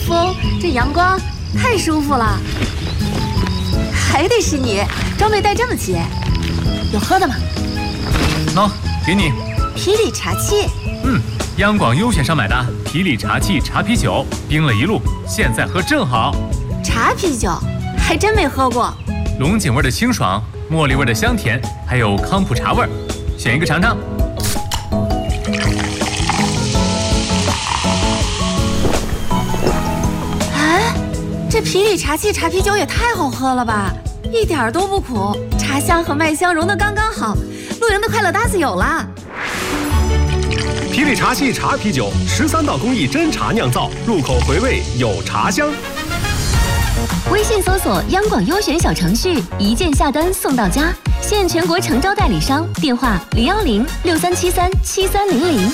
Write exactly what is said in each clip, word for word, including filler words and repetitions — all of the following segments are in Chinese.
风，这阳光太舒服了。还得是你，装备带这么齐。有喝的吗？ 喏，给你。 啤礼茶器。 嗯，央广优选上买的啤礼茶器茶啤酒，冰了一路，现在喝正好。 茶啤酒还真没喝过。 龙井味的清爽，茉莉味的香甜，还有康普茶味，选一个尝尝。 哎，这啤礼茶器茶啤酒也太好喝了吧！一点都不苦，茶香和麦香融得刚刚好，露营的快乐搭子有了。 啤礼茶器茶啤酒，十三道工艺真茶酿造，入口回味有茶香。 微信搜索央广优选小程序，一键下单送到家，现全国诚招代理商，电话零幺零六三七三七三零零。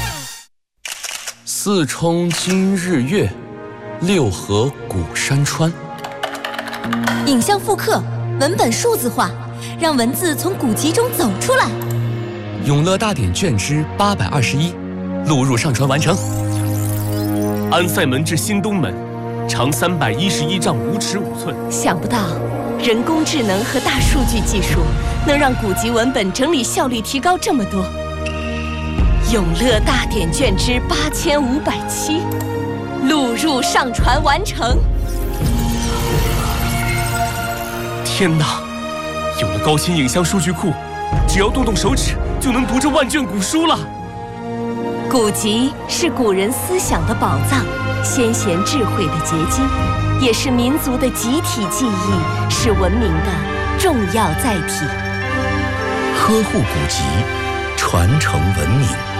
四冲今日月，六合古山川。 影像复刻，文本数字化，让文字从古籍中走出来。 永乐大典卷之八百二十一，录入上传完成。 安塞门至新东门，长三百一十一丈五尺五寸。 想不到，人工智能和大数据技术能让古籍文本整理效率提高这么多。永乐大典卷之八千五百七，录入上传完成。 天哪！有了高清影像数据库，只要动动手指就能读这万卷古书了。 古籍是古人思想的宝藏，先贤智慧的结晶，也是民族的集体记忆，是文明的重要载体。 呵护古籍，传承文明。